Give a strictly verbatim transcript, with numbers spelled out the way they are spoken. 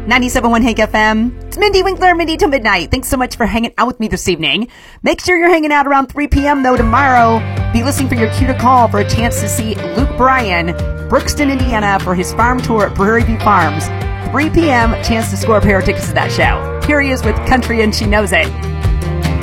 ninety-seven point one Hank F M. It's Mindy Winkler, Mindy till midnight. Thanks so much for hanging out with me this evening. Make sure you're hanging out around three p.m. though tomorrow. Be listening for your cue to call for a chance to see Luke Bryan, Brookston, Indiana for his farm tour at Prairie View Farms. three p.m. chance to score a pair of tickets to that show. Here he is with Country and She Knows It.